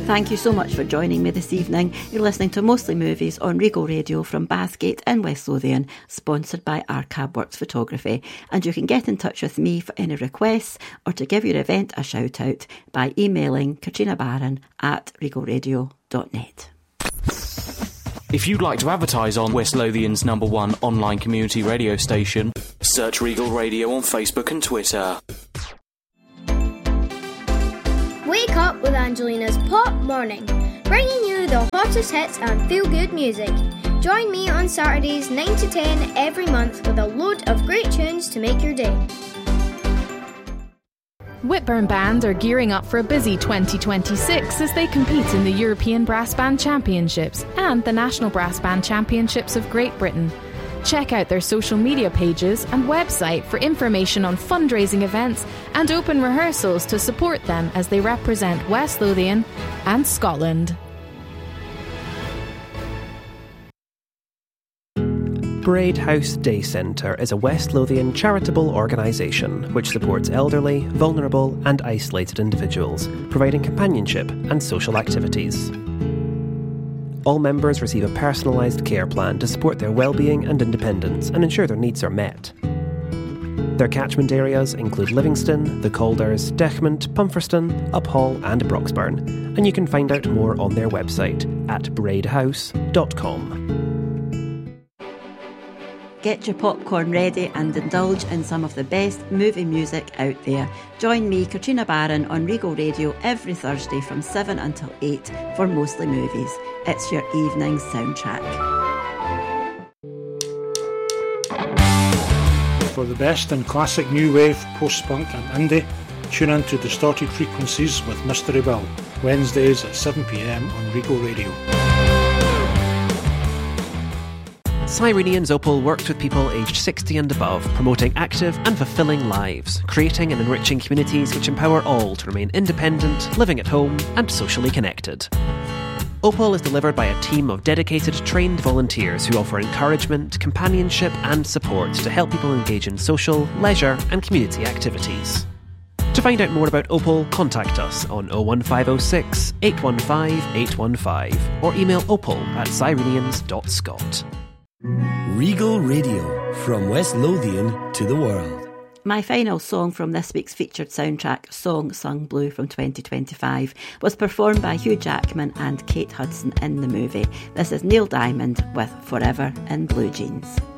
Thank you so much for joining me this evening. You're listening to Mostly Movies on Regal Radio from Bathgate in West Lothian, sponsored by Arcab Works Photography. And you can get in touch with me for any requests or to give your event a shout out by emailing katrinabarron@regalradio.net. If you'd like to advertise on West Lothian's #1 online community radio station, search Regal Radio on Facebook and Twitter. Wake up with Angelina's Pop Morning, bringing you the hottest hits and feel-good music. Join me on Saturdays 9 to 10 every month with a load of great tunes to make your day. Whitburn Band are gearing up for a busy 2026 as they compete in the European Brass Band Championships and the National Brass Band Championships of Great Britain. Check out their social media pages and website for information on fundraising events and open rehearsals to support them as they represent West Lothian and Scotland. Braid House Day Centre is a West Lothian charitable organisation which supports elderly, vulnerable and isolated individuals, providing companionship and social activities. All members receive a personalised care plan to support their well-being and independence and ensure their needs are met. Their catchment areas include Livingston, the Calders, Dechmont, Pumferston, Uphall and Broxburn, and you can find out more on their website at braidhouse.com. Get your popcorn ready and indulge in some of the best movie music out there. Join me, Katrina Barron, on Regal Radio every Thursday from 7 until 8 for Mostly Movies. It's your evening soundtrack. For the best in classic new wave, post-punk and indie, tune in to Distorted Frequencies with Mystery Bill, Wednesdays at 7pm on Regal Radio. Cyrenians Opal works with people aged 60 and above, promoting active and fulfilling lives, creating and enriching communities which empower all to remain independent, living at home and socially connected. Opal is delivered by a team of dedicated, trained volunteers who offer encouragement, companionship and support to help people engage in social, leisure and community activities. To find out more about Opal, contact us on 01506 815 815 or email opal@cyrenians.scot. Regal Radio, from West Lothian to the world. My final song from this week's featured soundtrack, Song Sung Blue from 2025, was performed by Hugh Jackman and Kate Hudson in the movie. This is Neil Diamond with Forever in Blue Jeans.